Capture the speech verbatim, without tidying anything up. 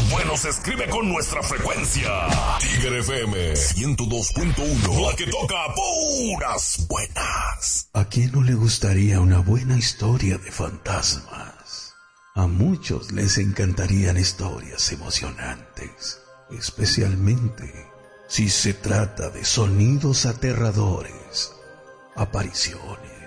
bueno se escribe con nuestra frecuencia. Tigre F M ciento dos punto uno, la que toca puras buenas. ¿A quién no le gustaría una buena historia de fantasmas? A muchos les encantarían historias emocionantes, especialmente si se trata de sonidos aterradores, apariciones